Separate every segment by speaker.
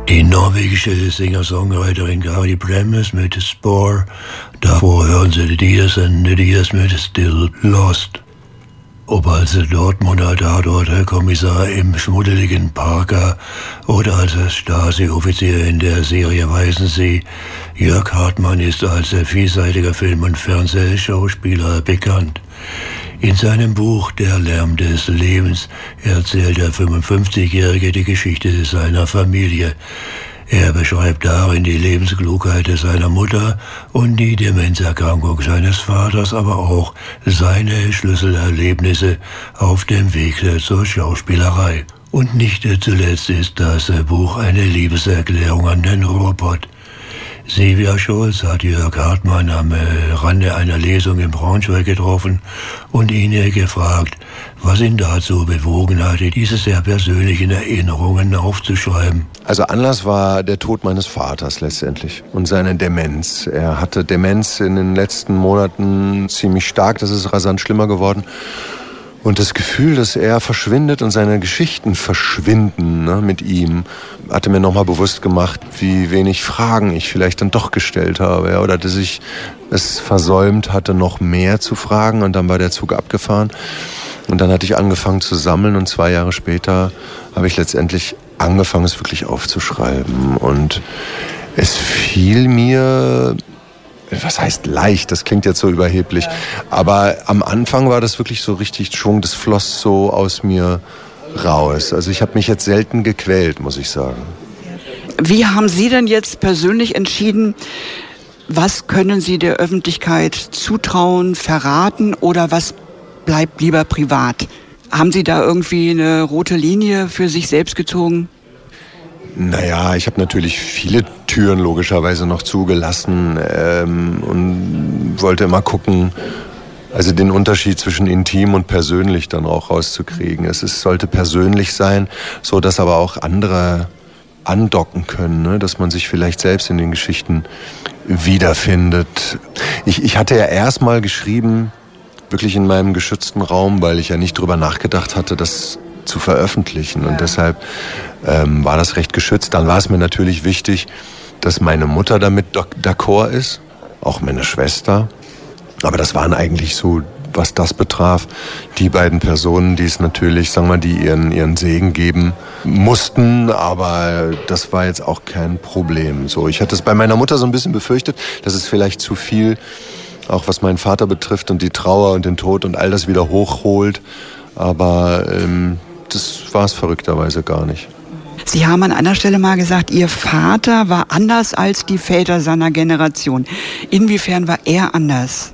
Speaker 1: Die norwegische Singer-Songwriterin Kari Bremnes mit Spore. Davor hören Sie The Years and The Years mit Still Lost. Ob als Dortmunder Tatortkommissar im schmuddeligen Parker oder als Stasi-Offizier in der Serie Weißensee, Jörg Hartmann ist als vielseitiger Film- und Fernsehschauspieler bekannt. In seinem Buch Der Lärm des Lebens erzählt der 55-Jährige die Geschichte seiner Familie. Er beschreibt darin die Lebensklugheit seiner Mutter und die Demenzerkrankung seines Vaters, aber auch seine Schlüsselerlebnisse auf dem Weg zur Schauspielerei. Und nicht zuletzt ist das Buch eine Liebeserklärung an den Ruhrpott. Silvia Scholz hat Jörg Hartmann am Rande einer Lesung in Braunschweig getroffen und ihn gefragt, was ihn dazu bewogen hatte, diese sehr persönlichen Erinnerungen aufzuschreiben.
Speaker 2: Also Anlass war der Tod meines Vaters letztendlich und seine Demenz. Er hatte Demenz in den letzten Monaten ziemlich stark, das ist rasant schlimmer geworden. Und das Gefühl, dass er verschwindet und seine Geschichten verschwinden, ne, mit ihm, hatte mir nochmal bewusst gemacht, wie wenig Fragen ich vielleicht dann doch gestellt habe. Ja, oder dass ich es versäumt hatte, noch mehr zu fragen. Und dann war der Zug abgefahren. Und dann hatte ich angefangen zu sammeln. Und 2 Jahre später habe ich letztendlich angefangen, es wirklich aufzuschreiben. Und es fiel mir... Was heißt leicht? Das klingt jetzt so überheblich. Ja. Aber am Anfang war das wirklich so richtig Schwung. Das floss so aus mir raus. Also ich habe mich jetzt selten gequält, muss ich sagen.
Speaker 3: Wie haben Sie denn jetzt persönlich entschieden, was können Sie der Öffentlichkeit zutrauen, verraten oder was bleibt lieber privat? Haben Sie da irgendwie eine rote Linie für sich selbst gezogen?
Speaker 2: Naja, ich habe natürlich viele Türen logischerweise noch zugelassen und wollte immer gucken, also den Unterschied zwischen intim und persönlich dann auch rauszukriegen. Sollte persönlich sein, so dass aber auch andere andocken können, ne? Dass man sich vielleicht selbst in den Geschichten wiederfindet. Ich hatte ja erstmal geschrieben, wirklich in meinem geschützten Raum, weil ich ja nicht drüber nachgedacht hatte, das zu veröffentlichen. Und deshalb war das recht geschützt. Dann war es mir natürlich wichtig, dass meine Mutter damit d'accord ist, auch meine Schwester. Aber das waren eigentlich so, was das betraf, die beiden Personen, die es natürlich, sagen wir mal, die ihren Segen geben mussten. Aber das war jetzt auch kein Problem. So, ich hatte es bei meiner Mutter so ein bisschen befürchtet, dass es vielleicht zu viel, auch was meinen Vater betrifft und die Trauer und den Tod und all das wieder hochholt. Aber das war es verrückterweise gar nicht.
Speaker 3: Sie haben an einer Stelle mal gesagt, Ihr Vater war anders als die Väter seiner Generation. Inwiefern war er anders?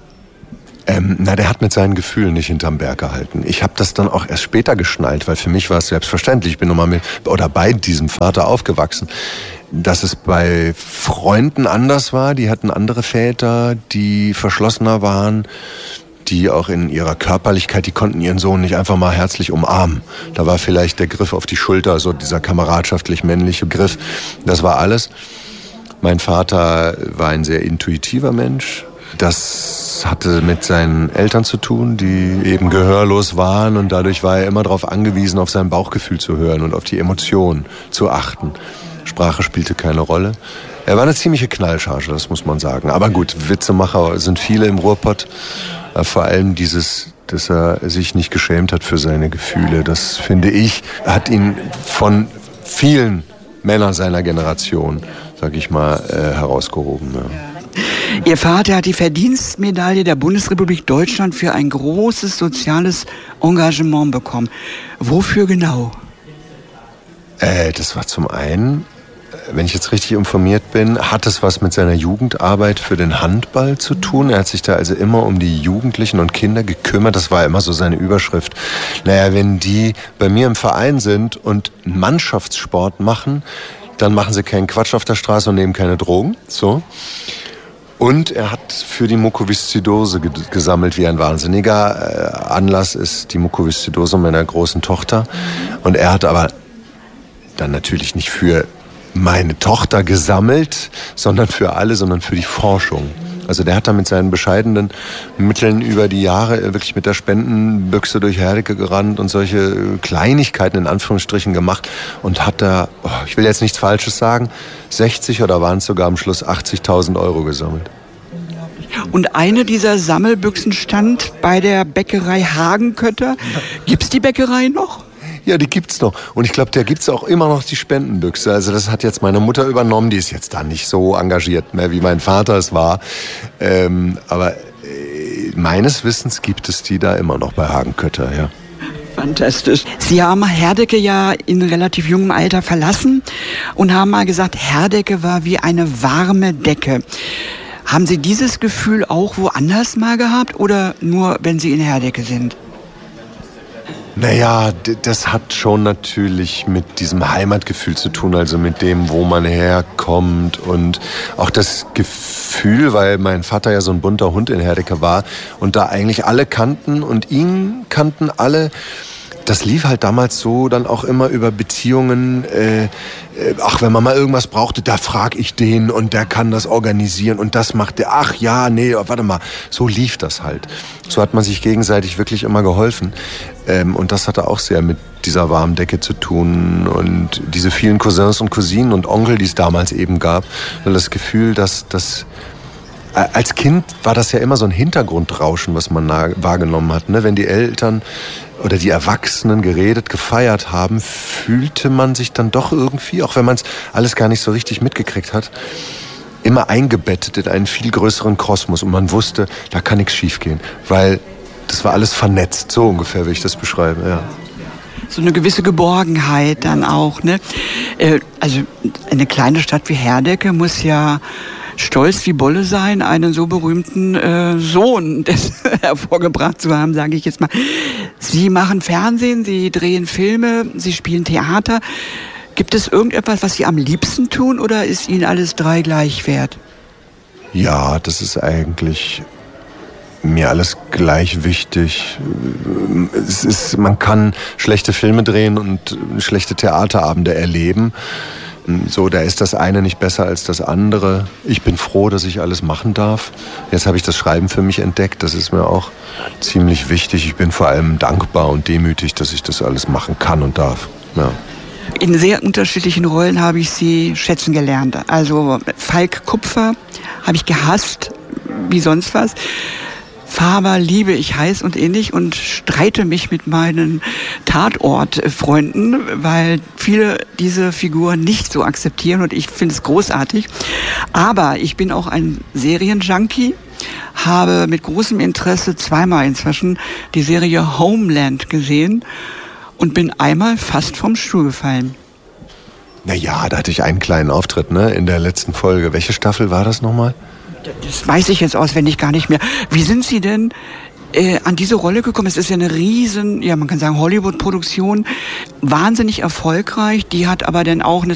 Speaker 2: Der hat mit seinen Gefühlen nicht hinterm Berg gehalten. Ich habe das dann auch erst später geschnallt, weil für mich war es selbstverständlich. Ich bin nun mal bei diesem Vater aufgewachsen. Dass es bei Freunden anders war, die hatten andere Väter, die verschlossener waren, die auch in ihrer Körperlichkeit, die konnten ihren Sohn nicht einfach mal herzlich umarmen. Da war vielleicht der Griff auf die Schulter, so dieser kameradschaftlich-männliche Griff. Das war alles. Mein Vater war ein sehr intuitiver Mensch. Das hatte mit seinen Eltern zu tun, die eben gehörlos waren. Und dadurch war er immer darauf angewiesen, auf sein Bauchgefühl zu hören und auf die Emotionen zu achten. Sprache spielte keine Rolle. Er war eine ziemliche Knallcharge, das muss man sagen. Aber gut, Witzemacher sind viele im Ruhrpott. Vor allem dass er sich nicht geschämt hat für seine Gefühle. Das, finde ich, hat ihn von vielen Männern seiner Generation, sag ich mal, herausgehoben. Ja.
Speaker 3: Ihr Vater hat die Verdienstmedaille der Bundesrepublik Deutschland für ein großes soziales Engagement bekommen. Wofür genau?
Speaker 2: Das war zum einen, wenn ich jetzt richtig informiert bin, hat es was mit seiner Jugendarbeit für den Handball zu tun. Er hat sich da also immer um die Jugendlichen und Kinder gekümmert. Das war immer so seine Überschrift. Naja, wenn die bei mir im Verein sind und Mannschaftssport machen, dann machen sie keinen Quatsch auf der Straße und nehmen keine Drogen. So. Und er hat für die Mukoviszidose gesammelt wie ein Wahnsinniger. Anlass ist die Mukoviszidose meiner großen Tochter. Und er hat aber dann natürlich nicht für meine Tochter gesammelt, sondern für alle, sondern für die Forschung. Also der hat da mit seinen bescheidenen Mitteln über die Jahre wirklich mit der Spendenbüchse durch Herdecke gerannt und solche Kleinigkeiten in Anführungsstrichen gemacht und hat da, ich will jetzt nichts Falsches sagen, 60 oder waren es sogar am Schluss 80.000 Euro gesammelt.
Speaker 3: Und eine dieser Sammelbüchsen stand bei der Bäckerei Hagenkötter. Gibt's die Bäckerei noch?
Speaker 2: Ja, die gibt's noch. Und ich glaube, da gibt's auch immer noch die Spendenbüchse. Also das hat jetzt meine Mutter übernommen. Die ist jetzt da nicht so engagiert mehr, wie mein Vater es war. Aber meines Wissens gibt es die da immer noch bei Hagenkötter, ja.
Speaker 3: Fantastisch. Sie haben Herdecke ja in relativ jungem Alter verlassen und haben mal gesagt, Herdecke war wie eine warme Decke. Haben Sie dieses Gefühl auch woanders mal gehabt oder nur, wenn Sie in Herdecke sind?
Speaker 2: Naja, das hat schon natürlich mit diesem Heimatgefühl zu tun, also mit dem, wo man herkommt und auch das Gefühl, weil mein Vater ja so ein bunter Hund in Herdecke war und da eigentlich alle kannten und ihn kannten alle. Das lief halt damals so dann auch immer über Beziehungen, ach, wenn man mal irgendwas brauchte, da frag ich den und der kann das organisieren und das macht der, ach ja, nee, warte mal, so lief das halt. So hat man sich gegenseitig wirklich immer geholfen und das hatte auch sehr mit dieser warmen Decke zu tun und diese vielen Cousins und Cousinen und Onkel, die es damals eben gab, weil das Gefühl, dass das als Kind war das ja immer so ein Hintergrundrauschen, was man wahrgenommen hat. Ne? Wenn die Eltern oder die Erwachsenen geredet, gefeiert haben, fühlte man sich dann doch irgendwie, auch wenn man es alles gar nicht so richtig mitgekriegt hat, immer eingebettet in einen viel größeren Kosmos. Und man wusste, da kann nichts schiefgehen, weil das war alles vernetzt. So ungefähr will ich das beschreiben, ja.
Speaker 3: So eine gewisse Geborgenheit dann auch, ne? Also eine kleine Stadt wie Herdecke muss ja stolz wie Bolle sein, einen so berühmten Sohn hervorgebracht zu haben, sage ich jetzt mal. Sie machen Fernsehen, Sie drehen Filme, Sie spielen Theater. Gibt es irgendetwas, was Sie am liebsten tun oder ist Ihnen alles drei gleich wert?
Speaker 2: Ja, das ist eigentlich mir alles gleich wichtig. Man kann schlechte Filme drehen und schlechte Theaterabende erleben. So, da ist das eine nicht besser als das andere. Ich bin froh, dass ich alles machen darf. Jetzt habe ich das Schreiben für mich entdeckt. Das ist mir auch ziemlich wichtig. Ich bin vor allem dankbar und demütig, dass ich das alles machen kann und darf. Ja.
Speaker 3: In sehr unterschiedlichen Rollen habe ich Sie schätzen gelernt. Also Falk Kupfer habe ich gehasst, wie sonst was. Faber liebe ich heiß und ähnlich und streite mich mit meinen Tatortfreunden, weil viele diese Figuren nicht so akzeptieren und ich finde es großartig. Aber ich bin auch ein Serienjunkie, habe mit großem Interesse zweimal inzwischen die Serie Homeland gesehen und bin einmal fast vom Stuhl gefallen.
Speaker 2: Naja, da hatte ich einen kleinen Auftritt, ne, in der letzten Folge. Welche Staffel war das nochmal?
Speaker 3: Das weiß ich jetzt auswendig gar nicht mehr. Wie sind Sie denn an diese Rolle gekommen? Es ist ja eine riesen, ja man kann sagen Hollywood-Produktion, wahnsinnig erfolgreich. Die hat aber dann auch eine